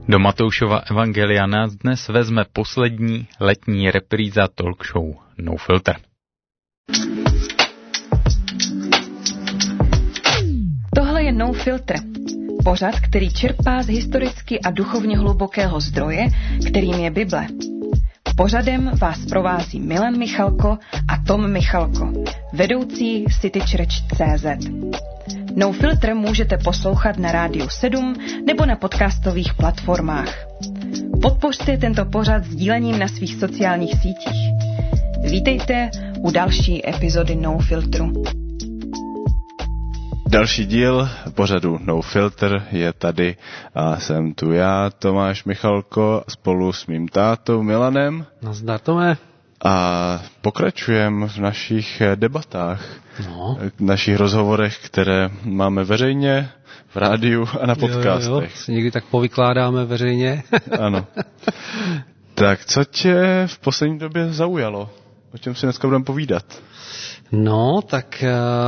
Do Matoušova evangelia nás dnes vezme poslední letní repríza talk show No Filter. Tohle je No Filter. Pořad, který čerpá z historicky a duchovně hlubokého zdroje, kterým je Bible. Pořadem vás provází Milan Michalko a Tom Michalko, vedoucí citychurch.cz. No Filter můžete poslouchat na Rádiu 7 nebo na podcastových platformách. Podpořte tento pořad sdílením na svých sociálních sítích. Vítejte u další epizody No Filtru. Další díl pořadu No Filter je tady a jsem tu já, Tomáš Michalko, spolu s mým tátou Milanem. Nazdar, Tome. A pokračujeme v našich debatách, v našich rozhovorech, které máme veřejně v rádiu a na podcastech. Jo, si někdy tak povykládáme veřejně. Ano. Tak co tě v poslední době zaujalo? O čem si dneska budeme povídat? No, tak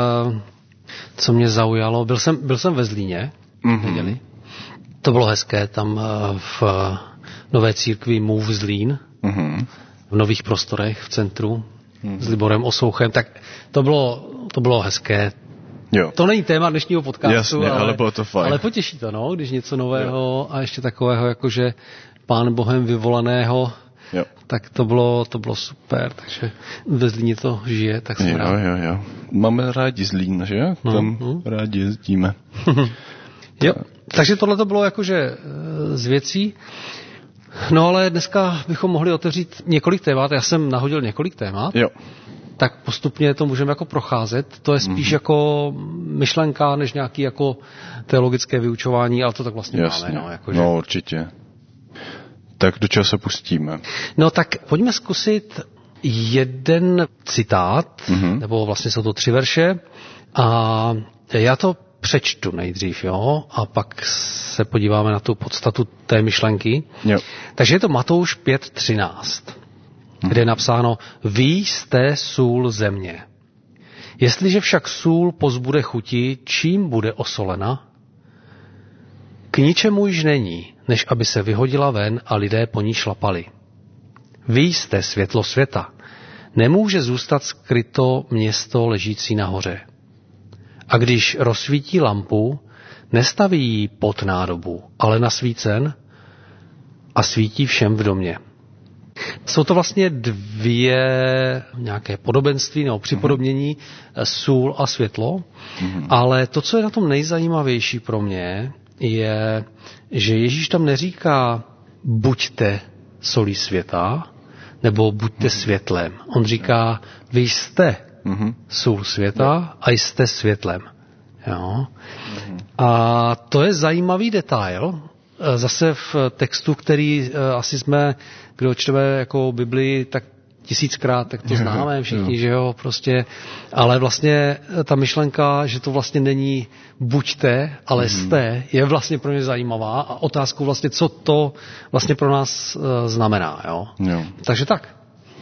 co mě zaujalo, byl jsem ve Zlíně, viděli. To bylo hezké, tam v nové církvi Move Zlín, v nových prostorech v centru, s Liborem Osouchem, tak to bylo hezké. Jo. To není téma dnešního podcastu, jasně, ale bylo to fajn. Ale potěší to, no, když něco nového a ještě takového, jakože Pán Bohem vyvolaného, jo. Tak to bylo super, takže ve Zlíně to žije, tak jsem rád. Jo. Máme rádi Zlín, že? Tam rádi jezdíme. Jo, takže tohle to bylo jakože z věcí. No ale dneska bychom mohli otevřít několik témat, já jsem nahodil několik témat. Jo. Tak postupně to můžeme jako procházet. To je spíš jako myšlenka, než nějaký jako teologické vyučování, ale to tak vlastně jasně. máme. No, jakože. No určitě. Tak do čeho se pustíme? No tak pojďme zkusit jeden citát, nebo vlastně jsou to 3 verše a já to přečtu nejdřív, jo, a pak se podíváme na tu podstatu té myšlenky. Jo. Takže je to Matouš 5:13, kde je napsáno: Vy jste sůl země. Jestliže však sůl pozbude chuti, čím bude osolena? K ničemu již není, než aby se vyhodila ven a lidé po ní šlapali. Vy jste světlo světa. Nemůže zůstat skryto město ležící nahoře. A když rozsvítí lampu, nestaví ji pod nádobu, ale na svícen a svítí všem v domě. Jsou to vlastně 2 nějaké podobenství nebo připodobnění, sůl a světlo, ale to, co je na tom nejzajímavější pro mě, je, že Ježíš tam neříká buďte solí světa, nebo buďte světlem. On říká, vy jste sůl světa a jste světlem. Jo? A to je zajímavý detail, zase v textu, který asi jsme, kdo čteme jako Biblii, tak 1000krát, tak to známe všichni, že jo, prostě, ale vlastně ta myšlenka, že to vlastně není buďte, ale jste, je vlastně pro mě zajímavá a otázkou vlastně, co to vlastně pro nás znamená, jo. Takže tak.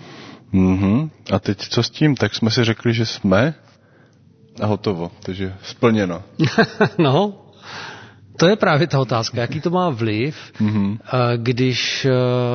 A teď co s tím? Tak jsme si řekli, že jsme a hotovo, takže splněno. No, to je právě ta otázka, jaký to má vliv, když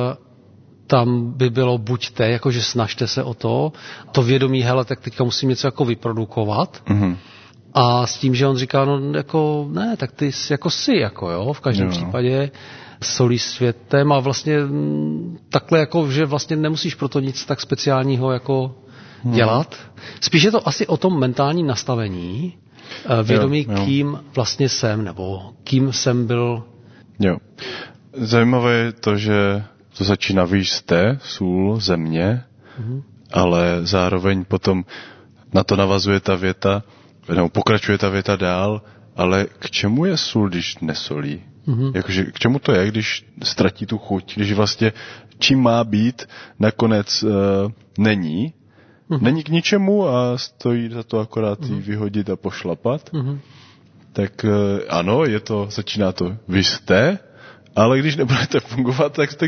tam by bylo buďte, jakože snažte se o to vědomí, hele, tak teďka musím něco jako vyprodukovat. A s tím, že on říká, no jako ne, tak ty jako si, jako jo, v každém případě solí světem a vlastně takhle jako, že vlastně nemusíš pro to nic tak speciálního jako dělat. Spíš je to asi o tom mentálním nastavení, vědomí, kým vlastně jsem, nebo kým jsem byl. Jo. Zajímavé je to, že to začíná, vy jste sůl země, ale zároveň potom na to navazuje ta věta, nebo pokračuje ta věta dál, ale k čemu je sůl, když nesolí? Jakože, k čemu to je, když ztratí tu chuť, když vlastně čím má být, nakonec není. Není k ničemu a stojí za to akorát ji vyhodit a pošlapat. Tak ano, začíná to vy jste, ale když nebudete fungovat, tak jste